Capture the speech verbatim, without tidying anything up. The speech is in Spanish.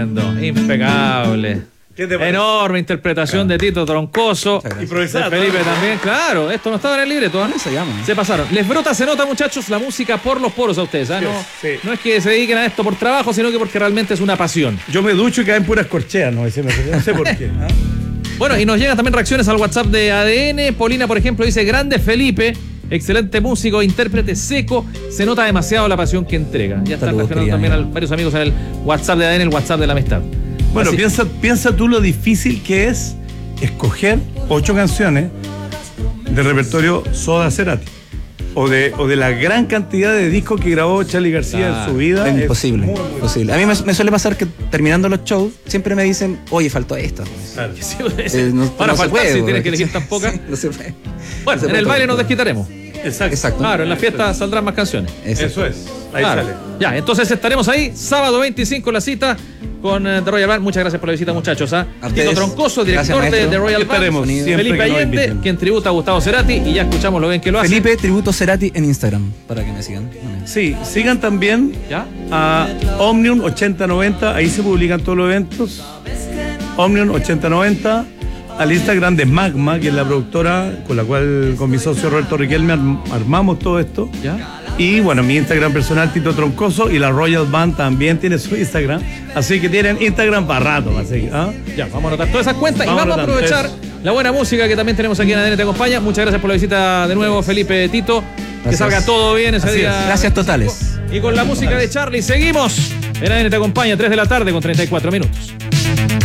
Impecable. Enorme interpretación claro. de Tito Troncoso. Improvisada. Felipe también, claro. Esto no estaba en el libreto, ¿no? Se llama. Se pasaron. Les brota, se nota, muchachos, la música por los poros a ustedes. ¿eh? No, sí. no es que se dediquen a esto por trabajo, sino que porque realmente es una pasión. Yo me ducho y caen puras corcheas, no, no sé por qué. ¿Ah? Bueno, y nos llegan también reacciones al WhatsApp de A D N. Polina, por ejemplo, dice: grande Felipe, excelente músico, intérprete seco, se nota demasiado la pasión que entrega. Ya están reaccionando también a varios amigos en el WhatsApp de A D N, el WhatsApp de la amistad. Bueno, piensa, piensa tú lo difícil que es escoger ocho canciones del repertorio Soda Cerati. O de, o de la gran cantidad de discos que grabó Charly García ah, en su vida. Es imposible, muy, muy imposible. A mí me, me suele pasar que terminando los shows siempre me dicen: oye, faltó esto. Claro. Sí, eh, no, Para no faltar puede, si tienes que elegir tan pocas. Sí, no se puede. Bueno, no se en el baile nos desquitaremos. Exacto. Exacto. Claro, en la fiesta saldrán más canciones. Exacto. Eso es. Ahí claro. sale. Ya, entonces estaremos ahí, sábado veinticinco, la cita con uh, The Royal Band. Muchas gracias por la visita, muchachos. ¿eh? Tito Troncoso, director gracias, de The Royal Band. Felipe Allende, quien tributa a Gustavo Cerati. Y ya escuchamos lo bien que lo hace. Felipe Tributo Cerati en Instagram, para que me sigan. Sí, sigan también ¿Ya? a Omnium ochenta noventa. Ahí se publican todos los eventos. Omnium ochenta noventa. Al Instagram de Magma, que es la productora con la cual con mi socio Roberto Riquelme armamos todo esto. ¿Ya? Y bueno, mi Instagram personal, Tito Troncoso, y la Royal Band también tiene su Instagram. Así que tienen Instagram para rato. Así, ¿ah? Ya, vamos a anotar todas esas cuentas vamos y vamos a aprovechar eso. La buena música que también tenemos aquí en A D N Te Acompaña. Muchas gracias por la visita de nuevo, Felipe, Tito. Gracias. Que salga todo bien ese así día. Es. Gracias totales. Y con la música de Charly seguimos en A D N Te Acompaña, tres de la tarde con treinta y cuatro minutos.